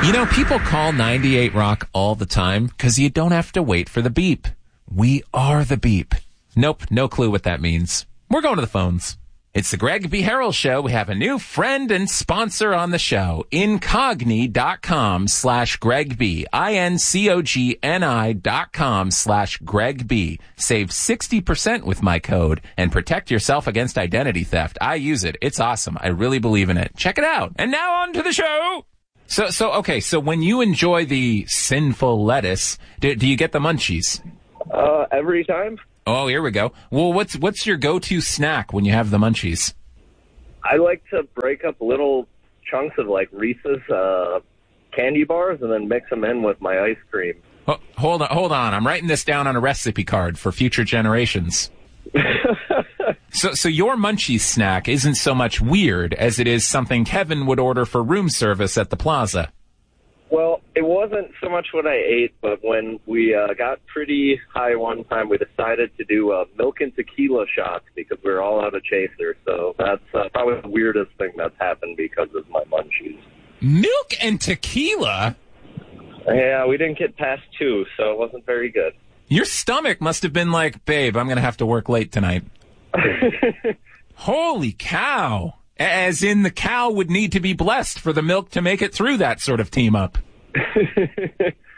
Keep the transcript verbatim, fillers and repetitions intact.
You know, people call ninety-eight Rock all the time because you don't have to wait for the beep. We are the beep. Nope, no clue what that means. We're going to the phones. It's the Greg B. Harrell Show. We have a new friend and sponsor on the show. Incogni.com slash Greg B. I-N-C-O-G-N-I dot com slash Greg B. Save sixty percent with my code and protect yourself against identity theft. I use it. It's awesome. I really believe in it. Check it out. And now on to the show. So, so okay, so when you enjoy the sinful lettuce, do, do you get the munchies? Uh, every time. Oh, here we go. Well, what's what's your go-to snack when you have the munchies? I like to break up little chunks of, like, Reese's uh, candy bars and then mix them in with my ice cream. Oh, hold on, hold on. I'm writing this down on a recipe card for future generations. so, so your munchies snack isn't so much weird as it is something Kevin would order for room service at the plaza. Well, it wasn't so much what I ate, but when we uh, got pretty high one time, we decided to do uh, milk and tequila shots because we were all out of chaser. So that's uh, probably the weirdest thing that's happened because of my munchies. Milk and tequila? Yeah, we didn't get past two, so it wasn't very good. Your stomach must have been like, babe, I'm going to have to work late tonight. Holy cow. As in, the cow would need to be blessed for the milk to make it through that sort of team up.